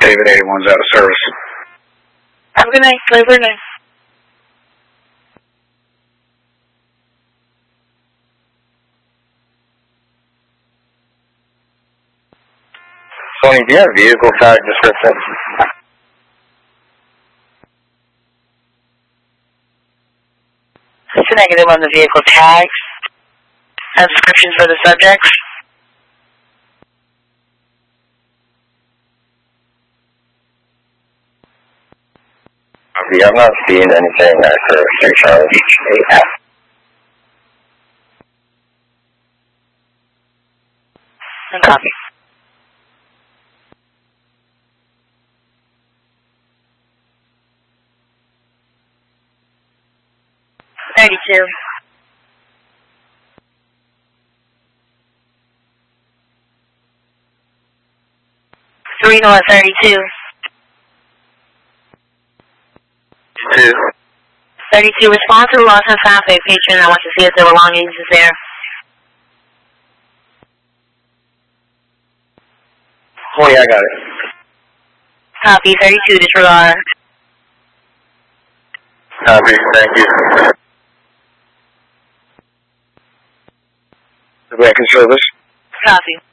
David 81's out of service. Have a good night. Good night. Tony, do you have vehicle tag description? It's a negative on the vehicle tags. Have descriptions for the subjects. I'm not seeing anything for 3 Charlie. Copy. $32. North 32. 32. Respond to the loss of Santa Fe patron. I want to see if their belongings is there. Oh yeah, I got it. Copy. 32. Disregard. Copy. Thank you. The back in service. Copy.